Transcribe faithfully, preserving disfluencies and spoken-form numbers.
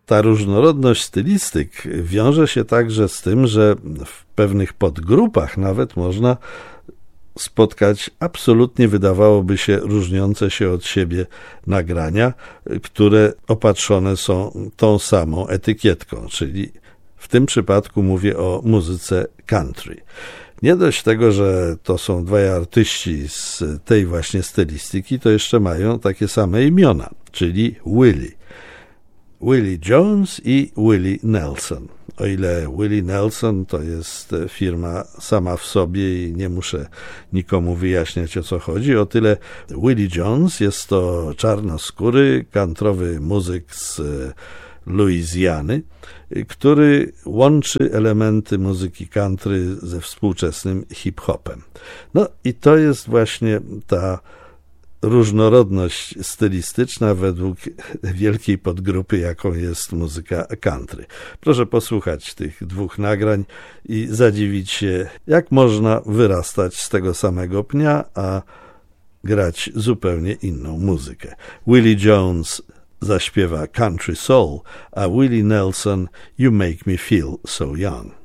Ta różnorodność stylistyk wiąże się także z tym, że w pewnych podgrupach nawet można spotkać absolutnie, wydawałoby się, różniące się od siebie nagrania, które opatrzone są tą samą etykietką, czyli w tym przypadku mówię o muzyce country. Nie dość tego, że to są dwaj artyści z tej właśnie stylistyki, to jeszcze mają takie same imiona, czyli Willie. Willie Jones i Willie Nelson. O ile Willie Nelson to jest firma sama w sobie i nie muszę nikomu wyjaśniać, o co chodzi, o tyle Willie Jones jest to czarnoskóry, countrywy muzyk z Luizjany, który łączy elementy muzyki country ze współczesnym hip-hopem. No i to jest właśnie ta różnorodność stylistyczna według wielkiej podgrupy, jaką jest muzyka country. Proszę posłuchać tych dwóch nagrań i zadziwić się, jak można wyrastać z tego samego pnia, a grać zupełnie inną muzykę. Willie Jones zaśpiewa Country Soul, a Willie Nelson You Make Me Feel So Young.